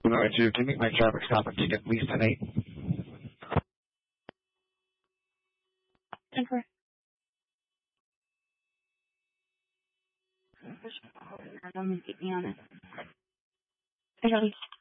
In order to make my traffic stop and ticket, please, 10-8. Jennifer. Don't keep me on it. I